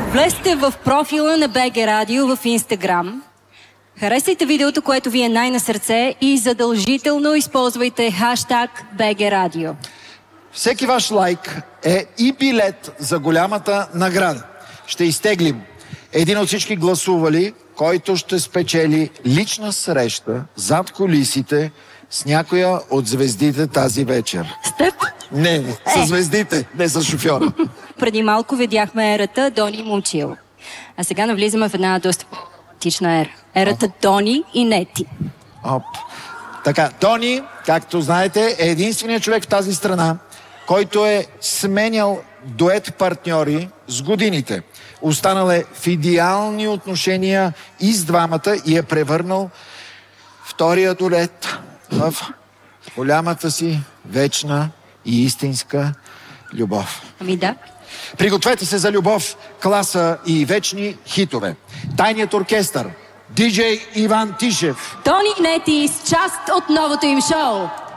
Влезте в профила на БГ Радио в Инстаграм. Харесайте видеото, което ви е най-на сърце и задължително използвайте хаштаг БГ Радио. Всеки ваш лайк е и билет за голямата награда. Ще изтеглим един от всички гласували, който ще спечели лична среща зад кулисите с някоя от звездите тази вечер. С теб? Не, с звездите, не с шофьора. Преди малко видяхме ерата Дони Момчил. А сега навлизаме в една доста романтична ера. Ерата Дони и Нети. Така, Дони, както знаете, е единственият човек в тази страна, който е сменял дует партньори с годините. Останал е в идеални отношения и с двамата и е превърнал втория дует в голямата си вечна и истинска любов. Ами да. Пригответе се за любов, класа и вечни хитове. Тайният оркестър, диджей Иван Тишев. Дони и Нети с част от новото им шоу.